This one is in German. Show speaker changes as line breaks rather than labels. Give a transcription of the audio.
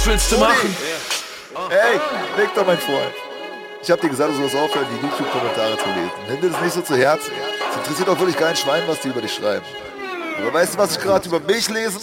willst du machen?
Hey, Victor, mein Freund. Ich hab dir gesagt, du sollst aufhören, die YouTube-Kommentare zu lesen. Nimm dir das nicht so zu Herzen. Es interessiert auch wirklich kein Schwein, was die über dich schreiben. Aber weißt du, was ich gerade über mich lese?